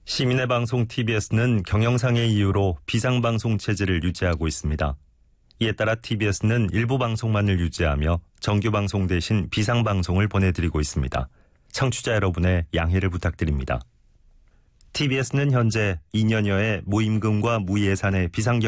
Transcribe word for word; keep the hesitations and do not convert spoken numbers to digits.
시민의 방송 티비에스는 경영상의 이유로 비상방송 체제를 유지하고 있습니다. 이에 따라 티비에스는 일부 방송만을 유지하며 정규방송 대신 비상방송을 보내드리고 있습니다. 청취자 여러분의 양해를 부탁드립니다. 티비에스는 현재 이 년여의 무임금과 무예산의 비상경